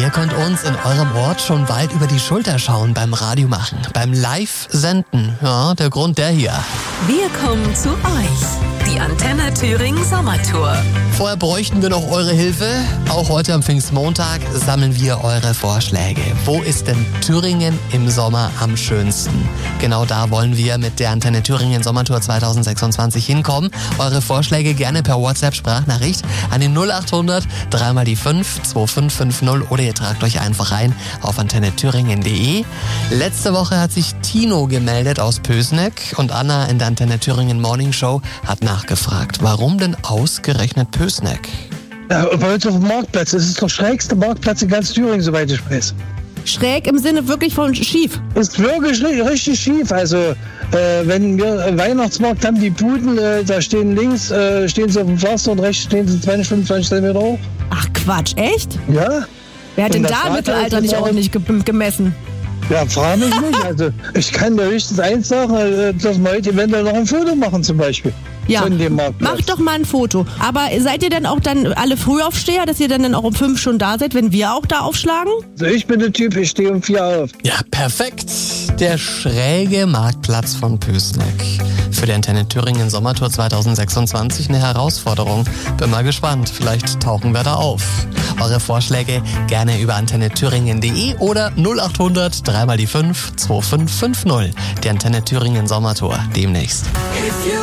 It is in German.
Ihr könnt uns in eurem Ort schon bald über die Schulter schauen beim Radio machen, beim Live-Senden. Ja, der Grund der hier. Wir kommen zu euch. Die Antenne Thüringen Sommertour. Vorher bräuchten wir noch eure Hilfe. Auch heute am Pfingstmontag sammeln wir eure Vorschläge. Wo ist denn Thüringen im Sommer am schönsten? Genau da wollen wir mit der Antenne Thüringen Sommertour 2026 hinkommen. Eure Vorschläge gerne per WhatsApp-Sprachnachricht an den 0800 3 die 5 2550 oder ihr tragt euch einfach ein auf antennethüringen.de. Letzte Woche hat sich Tino gemeldet aus Pößneck und Anna in der Antenne Thüringen Morning Show hat nachgefragt, warum denn ausgerechnet Pößneck? Ja, bei uns auf dem Marktplatz. Das ist der schrägste Marktplatz in ganz Thüringen, soweit ich weiß. Schräg im Sinne wirklich von schief? Ist wirklich richtig schief. Also, wenn wir einen Weihnachtsmarkt haben, die Buden, da stehen links stehen sie auf dem Pflaster und rechts stehen sie 20, 25 cm hoch. Ach Quatsch, echt? Ja. Wer hat denn Und da das im Mittelalter nicht ordentlich gemessen? Ja, frage mich nicht. Also, ich kann dir höchstens eins sagen, dass wir heute eventuell noch ein Foto machen zum Beispiel. Ja, Von dem Marktplatz. macht doch mal ein Foto. Aber seid ihr denn auch dann alle Frühaufsteher, dass ihr dann auch um 5 schon da seid, wenn wir auch da aufschlagen? Also ich bin der Typ, ich stehe um 4 auf. Ja, perfekt. Der schräge Marktplatz von Pößneck. Für die Antenne Thüringen Sommertour 2026 eine Herausforderung. Bin mal gespannt, vielleicht tauchen wir da auf. Eure Vorschläge gerne über antennethüringen.de oder 0800 3 die 5 2550. Die Antenne Thüringen Sommertour demnächst.